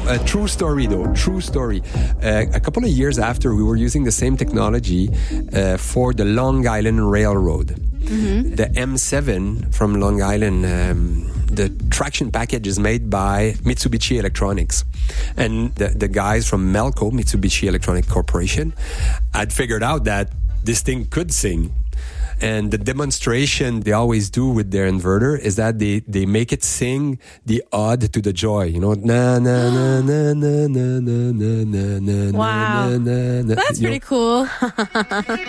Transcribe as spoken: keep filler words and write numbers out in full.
a true story though, true story. Uh, a couple of years after, we were using the same technology uh, for the Long Island Railroad. Mm-hmm. The M seven from Long Island, um, the traction package is made by Mitsubishi Electronics. And the, the guys from Melco, Mitsubishi Electronic Corporation, had figured out that this thing could sing. And the demonstration they always do with their inverter is that they, they make it sing the ode to the joy. You know, na na na na na na na na na na. Wow, na, na, na. That's You pretty know? cool.